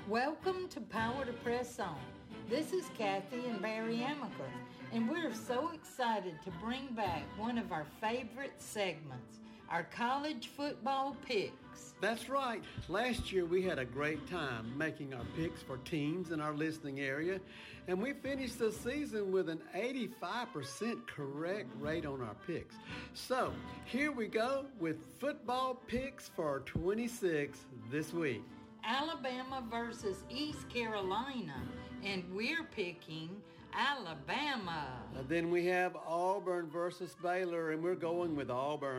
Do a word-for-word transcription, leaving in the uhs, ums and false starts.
Welcome to Power to Press On. This is Kathy and Barry Amaker, and we're so excited to bring back one of our favorite segments, our college football picks. That's right. Last year we had a great time making our picks for teams in our listening area, and we finished the season with an eighty-five percent correct rate on our picks. So here we go with football picks for twenty-six this week. Alabama versus East Carolina, and we're picking Alabama. Uh, then we have Auburn versus Baylor, and we're going with Auburn.